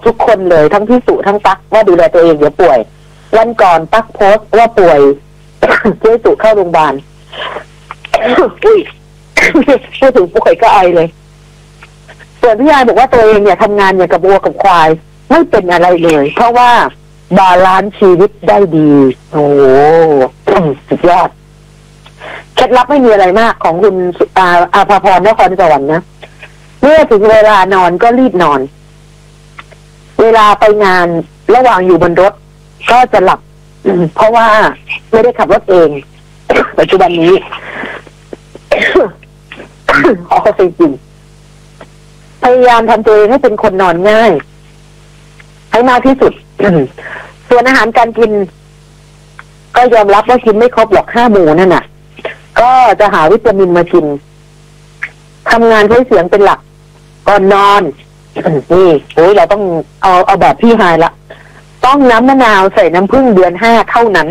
ทุกคนเลยทั้งพี่สุทั้งตั๊กว่าดูแลตัวเองเดี๋ยวป่วยวันก่อนตั๊กโพสต์ว่าป่วย พี่สุเข้าโรงพยาบาล อุ้ย พูดถึงป่วยก็ไอเลยส่วนพี่ยายบอกว่าตัวเองเนี่ยทำงานอย่างกับวัวกับควายไม่เป็นอะไรเลยเพราะว่าบาลานซ์ชีวิตได้ดีโอ้โห สุดยอดเคล็ดลับไม่มีอะไรมากของคุณอาภาพรนครสวรรค์นะเมื่อถึงเวลานอนก็รีบนอนเวลาไปงานระหว่างอยู่บนรถก็จะหลับเพราะว่าไม่ได้ขับรถเอง ปัจจุบันนี้ ขอจริงพยายามทำตัวเองให้เป็นคนนอนง่ายให้มากที่สุด ส่วนอาหารการกินก็ยอมรับว่ากินไม่ครบหรอก5 หมู่นั่นน่ะก็จะหาวิตามินมากินทำงานใช้เสียงเป็นหลักก่อนนอนนี่โอ้ยเราต้องเอาแบบพี่ฮายละต้องน้ำมะนาวใส่น้ำผึ้งเดือน5เท่านั้น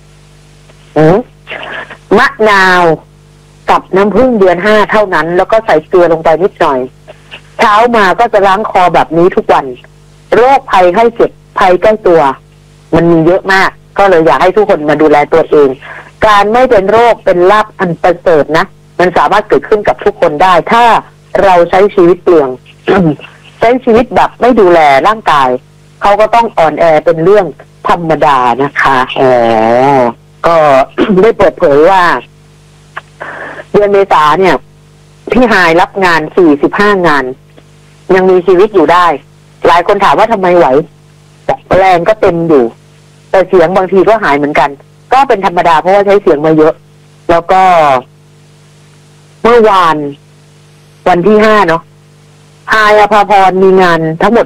มะนาวกับน้ำผึ้งเดือน5เท่านั้นแล้วก็ใส่เกลือลงไปนิดหน่อยเช้ามาก็จะล้างคอแบบนี้ทุกวันโรคภัยไข้เจ็บภัยใกล้ตัวมันมีเยอะมากก็เลยอยากให้ทุกคนมาดูแลตัวเองการไม่เป็นโรคเป็นลาภอันประเสริฐนะมันสามารถเกิดขึ้นกับทุกคนได้ถ้าเราใช้ชีวิตเปลือง ใช้ชีวิตแบบไม่ดูแลร่างกายเขาก็ต้องอ่อนแอเป็นเรื่องธรรมดานะคะก็ ได้เปิดเผยว่าเดือนเมษาเนี่ยพี่ฮายรับงาน45 งานยังมีชีวิตอยู่ได้หลายคนถามว่าทำไมไหวแรงก็เต็มอยู่แต่เสียงบางทีก็หายเหมือนกันก็เป็นธรรมดาเพราะว่าใช้เสียงมาเยอะแล้วก็เมื่อวานวันที่5เนาะฮายอภาพรมีงานทั้งหมด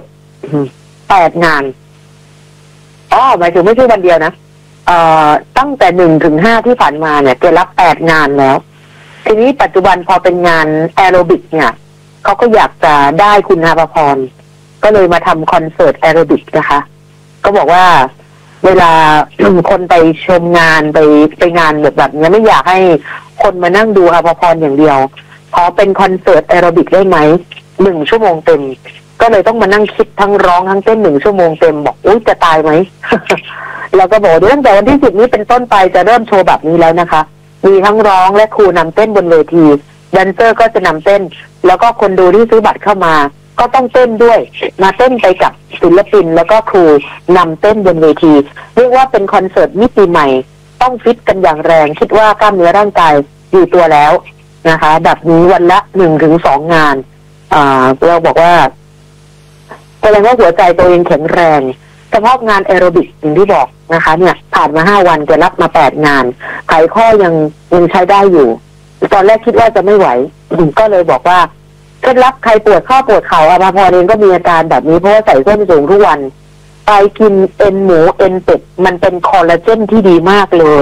8 งานหมายถึงไม่ใช่วันเดียวนะตั้งแต่1 ถึง 5ที่ผ่านมาเนี่ยแกรับ8 งานแล้วทีนี้ปัจจุบันพอเป็นงานแอโรบิกเนี่ยเขาก็อยากจะได้คุณอาภาพรก็เลยมาทำคอนเสิร์ตแอโรบิกนะคะก็บอกว่าเวลา คนไปชมงานไปงานแบบนี้ไม่อยากให้คนมานั่งดูอาภาพรอย่างเดียวขอเป็นคอนเสิร์ตแอโรบิกได้ไหม1 ชั่วโมงเต็มก็เลยต้องมานั่งคิดทั้งร้องทั้งเต้น1 ชั่วโมงเต็มบอกอุ๊ยจะตายไหม แล้วก็บอกเดี๋ยวตั้งแต่วันที่10นี้เป็นต้นไปจะเริ่มโชว์แบบนี้แล้วนะคะมีทั้งร้องและครูนำเต้นบนเวทีแดนเซอร์ก็จะนำเต้นแล้วก็คนดูที่ซื้อบัตรเข้ามาก็ต้องเต้นด้วยมาเต้นไปกับศิลปินแล้วก็ครูนำเต้นบนเวทีเรียกว่าเป็นคอนเสิร์ตมิติใหม่ต้องฟิตกันอย่างแรงคิดว่ากล้ามเนื้อร่างกายอยู่ตัวแล้วนะคะแบบนี้วันละ1 ถึง 2 งานเราบอกว่าแสดงว่าหัวใจตัวเองแข็งแรงเฉพาะงานแอโรบิกอย่างที่บอกนะคะเนี่ยผ่านมา5 วันจะรับมา8 งานไขข้อยังใช้ได้อยู่ตอนแรกคิดว่าจะไม่ไหวก็เลยบอกว่าเคล็ดลับใครปวดข้อปวดเข่าอาภาพรเองก็มีอาการแบบนี้เพราะว่าใส่ส้นสูงทุกวันไปกินเอ็นหมูเอ็นเป็ดมันเป็นคอลลาเจนที่ดีมากเลย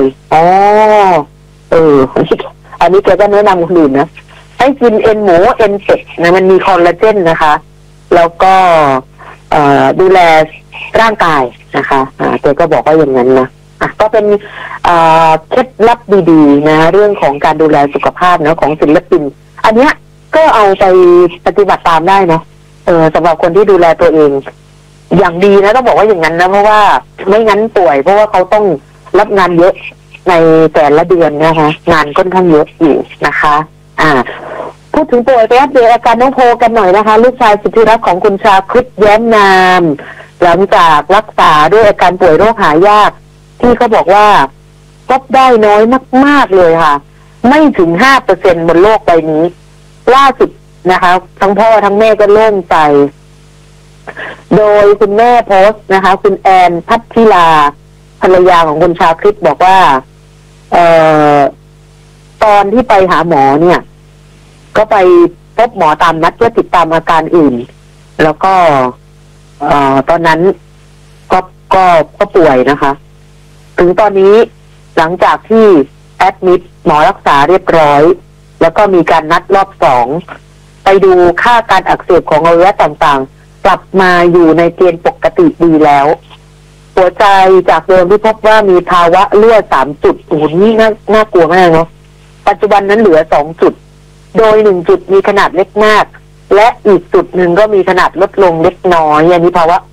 อันนี้แกก็แนะนำคนอื่นนะให้กินเอ็นหมูเอ็นเป็ดนะมันมีคอลลาเจนนะคะแล้วก็ดูแลร่างกายนะคะแกก็บอกว่าอย่างนั้นนะก็เป็นเคล็ดลับดีๆนะเรื่องของการดูแลสุขภาพนะของศิลปินอันเนี้ยก็เอาไปปฏิบัติตามได้นะสำหรับคนที่ดูแลตัวเองอย่างดีนะต้องบอกว่าอย่างนั้นนะเพราะว่าไม่งั้นป่วยเพราะว่าเขาต้องรับงานเยอะในแต่ละเดือนนะคะงานค่อนข้างเยอะอยู่นะคะพูดถึงป่วยไปอัปเดตอาการน้องโพกันหน่อยนะคะลูกชายสุดที่รักของคุณชาคริตแย้มนามหลังจากรักษาด้วยอาการป่วยโรคหายากที่เขาบอกว่าพบได้น้อยมากๆเลยค่ะไม่ถึง 5% บนโลกใบนี้ล่าสุดนะคะทั้งพ่อทั้งแม่ก็โล่งใจโดยคุณแม่โพสต์นะคะคุณแอนพัทธิลาภรรยาของคุณชาคริตบอกว่าตอนที่ไปหาหมอเนี่ยก็ไปพบหมอตามนัดเพื่อติดตามอาการอื่นแล้วก็ตอนนั้นก็ป่วยนะคะถึงตอนนี้หลังจากที่แอดมิดหมอรักษาเรียบร้อยแล้วก็มีการนัดรอบ2ไปดูค่าการอักเสบของอวัยวะต่างๆกลับมาอยู่ในเกณฑ์ปกติดีแล้วหัวใจจากเดิมที่พบว่ามีภาวะเลือด3 จุดโอ้โหนี่น่ากลัวมากเนาะปัจจุบันนั้นเหลือ2 จุดโดย1 จุดมีขนาดเล็กมากและอีกจุดหนึ่งก็มีขนาดลดลงเล็กน้อยอันนี้ภาวะ